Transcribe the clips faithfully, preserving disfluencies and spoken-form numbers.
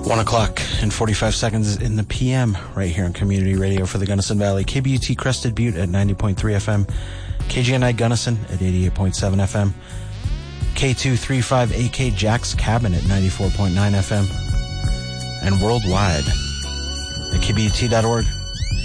One o'clock and forty-five seconds in the P M right here on Community Radio for the Gunnison Valley. K B U T Crested Butte at ninety point three F M. K G N I Gunnison at eighty-eight point seven F M. K two thirty-five A K Jack's Cabin at ninety-four point nine F M. And worldwide at K B U T dot org.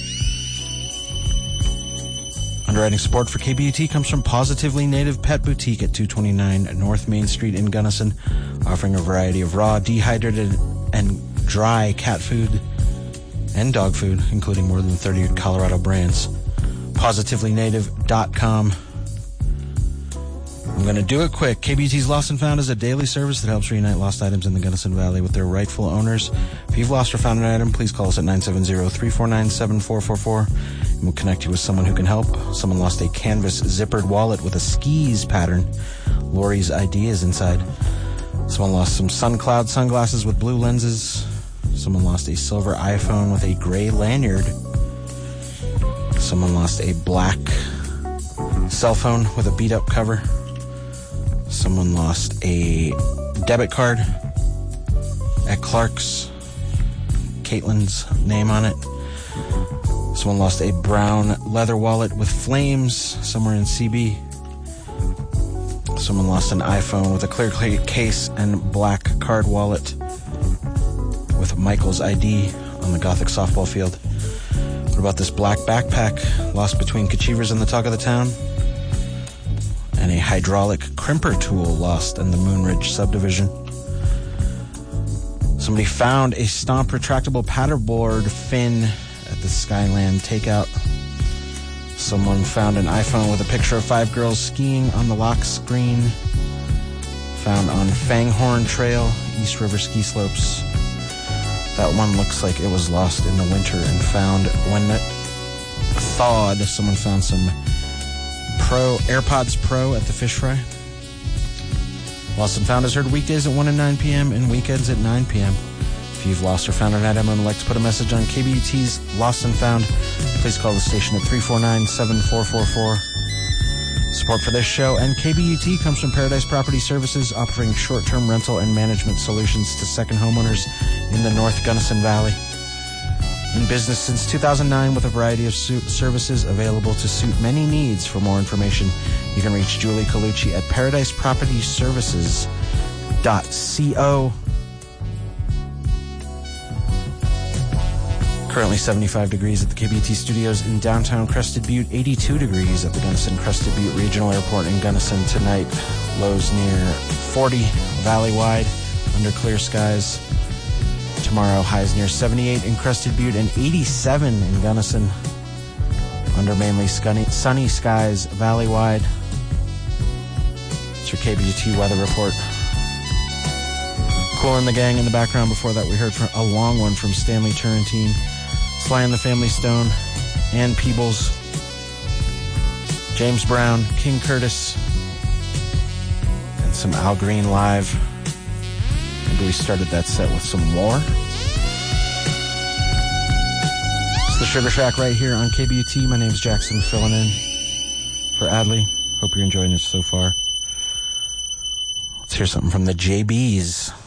Underwriting support for K B U T comes from Positively Native Pet Boutique at two twenty-nine North Main Street in Gunnison, offering a variety of raw, dehydrated, and dry cat food and dog food, including more than thirty Colorado brands. positively native dot com. I'm going to do it quick. K B U T's Lost and Found is a daily service that helps reunite lost items in the Gunnison Valley with their rightful owners. If you've lost or found an item, please call us at nine seven zero, three four nine, seven four four four. And we'll connect you with someone who can help. Someone lost a canvas zippered wallet with a skis pattern. Lori's I D is inside. Someone lost some SunCloud sunglasses with blue lenses. Someone lost a silver iPhone with a gray lanyard. Someone lost a black cell phone with a beat-up cover. Someone lost a debit card at Clark's. Caitlin's name on it. Someone lost a brown leather wallet with flames somewhere in C B. Someone lost an iPhone with a clear case and black card wallet with Michael's I D on the Gothic softball field. What about this black backpack lost between Kachivers and the talk of the town? And a hydraulic crimper tool lost in the Moonridge subdivision. Somebody found a Stomp retractable paddleboard fin at the Skyland takeout. Someone found an iPhone with a picture of five girls skiing on the lock screen. Found on Fanghorn Trail, East River ski slopes. That one looks like it was lost in the winter and found when it thawed. Someone found some Pro AirPods Pro at the Fish Fry. Lost and Found is heard weekdays at one and nine p.m. and weekends at nine p.m. If you've lost or found an item and would like to put a message on K B U T's Lost and Found, please call the station at three four nine, seven four four four. Support for this show and K B U T comes from Paradise Property Services, offering short-term rental and management solutions to second homeowners in the North Gunnison Valley. In business since two thousand nine with a variety of su- services available to suit many needs. For more information, you can reach Julie Colucci at paradise property services dot co. Currently seventy-five degrees at the K B U T studios in downtown Crested Butte, eighty-two degrees at the Gunnison Crested Butte Regional Airport in Gunnison tonight. Lows near forty valley-wide under clear skies. Tomorrow, highs near seventy-eight in Crested Butte and eighty-seven in Gunnison under mainly sunny, sunny skies valley-wide. It's your K B U T weather report. Cool and the Gang in the background. Before that, we heard from a long one from Stanley Turrentine, Sly and the Family Stone, Ann Peebles, James Brown, King Curtis, and some Al Green live. Maybe we started that set with some War. It's the Sugar Shack right here on K B U T. My name's Jackson, filling in for Adley. Hope you're enjoying it so far. Let's hear something from the J Bs.